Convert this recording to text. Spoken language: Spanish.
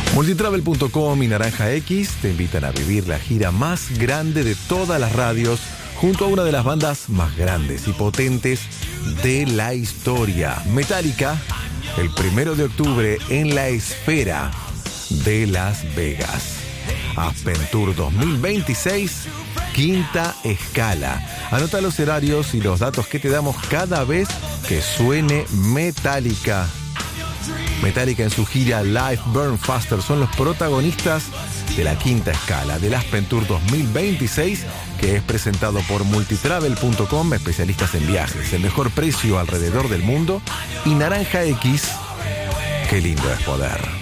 Multitravel.com y Naranja X te invitan a vivir la gira más grande de todas las radios junto a una de las bandas más grandes y potentes de la historia, Metallica, el 1 de octubre en la Esfera de Las Vegas. Aspen Tour 2026, quinta escala. Anota los horarios y los datos que te damos cada vez que suene Metallica. Metallica en su gira Live Burn Faster son los protagonistas de la quinta escala del Aspen Tour 2026, que es presentado por Multitravel.com, especialistas en viajes, el mejor precio alrededor del mundo, y Naranja X. Qué lindo es poder.